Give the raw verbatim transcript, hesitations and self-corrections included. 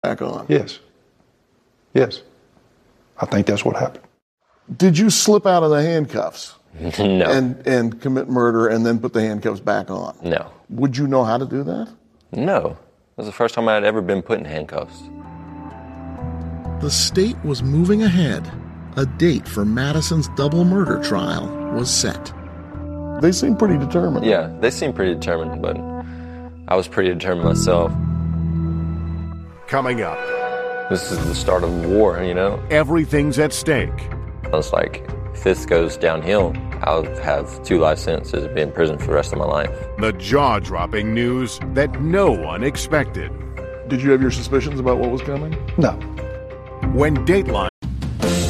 back on. Yes. Yes. I think that's what happened. Did you slip out of the handcuffs? No. And and commit murder and then put the handcuffs back on? No. Would you know how to do that? No. It was the first time I had ever been put in handcuffs. The state was moving ahead. A date for Madison's double murder trial was set. They seem pretty determined. Yeah, they seem pretty determined, but I was pretty determined myself. Coming up. This is the start of war, you know? Everything's at stake. I was like, if this goes downhill, I'll have two life sentences and be in prison for the rest of my life. The jaw-dropping news that no one expected. Did you have your suspicions about what was coming? No. When Dateline